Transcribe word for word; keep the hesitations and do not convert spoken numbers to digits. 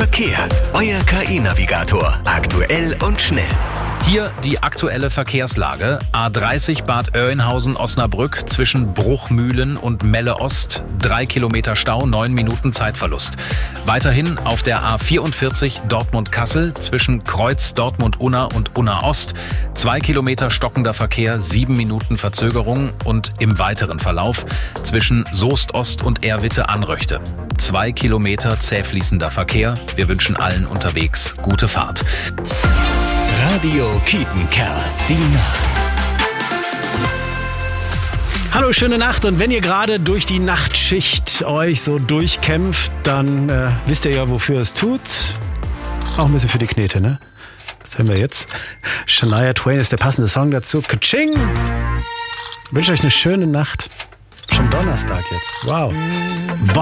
Verkehr. Euer K I-Navigator. Aktuell und schnell. Hier die aktuelle Verkehrslage. A dreißig Bad Oeynhausen-Osnabrück zwischen Bruchmühlen und Melle Ost. Drei Kilometer Stau, neun Minuten Zeitverlust. Weiterhin auf der A vierundvierzig Dortmund-Kassel zwischen Kreuz Dortmund-Unna und Unna Ost. Zwei Kilometer stockender Verkehr, sieben Minuten Verzögerung. Und im weiteren Verlauf zwischen Soest Ost und Erwitte-Anröchte. Zwei Kilometer zäh fließender Verkehr. Wir wünschen allen unterwegs gute Fahrt. Radio Kiepenkerl, die Nacht. Hallo, schöne Nacht. Und wenn ihr gerade durch die Nachtschicht euch so durchkämpft, dann äh, wisst ihr ja, wofür es tut. Auch ein bisschen für die Knete, ne? Was hören wir jetzt? Shania Twain ist der passende Song dazu. Ka-ching! Ich wünsche euch eine schöne Nacht. Schon Donnerstag jetzt. Wow.